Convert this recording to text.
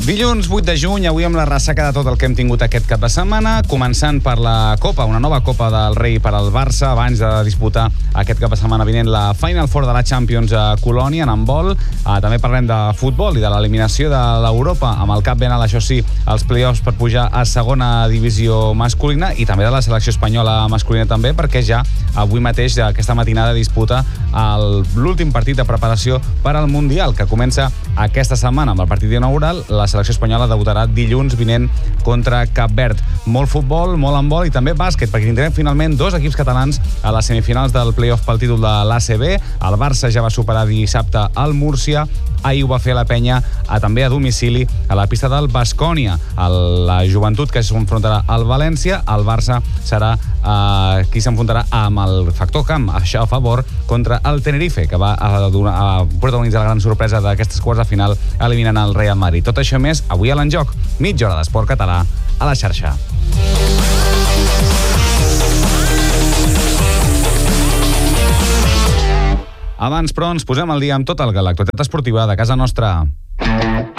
Dilluns 8 de juny, avui amb la ressaca de tot el que hem tingut aquest cap de setmana, començant per la Copa, una nova Copa del Rei per al Barça, abans de disputar aquest cap de setmana vinent la Final Four de la Champions a Colònia, en handbol. També parlem de futbol i de l'eliminació de l'Europa, amb el cap ben alt, això sí, els play-offs per pujar a segona divisió masculina, i també de la selecció espanyola masculina també, perquè ja avui mateix, aquesta matinada, disputa l'últim partit de preparació per al Mundial, que comença aquesta setmana amb el partit inaugural. La selecció espanyola debutarà dilluns vinent contra Cap Verd. Molt futbol, molt handbol i també bàsquet, perquè tindrem finalment dos equips catalans a les semifinals del play-off pel títol de l'ACB. El Barça ja va superar dissabte el Múrcia, ahir ho va fer la Penya també a domicili a la pista del Baskonia. La Joventut, que s'enfrontarà al València, el Barça serà qui s'enfrontarà amb el factor camp, això a favor, contra el Tenerife, que va protagonitzar la gran sorpresa d'aquestes quarts de final eliminant el Real Madrid. Tot això més avui a l'Enjoc, mitja hora d'esport català a la xarxa. Abans, però, ens posem al dia amb tota l'actualitat esportiva de casa nostra.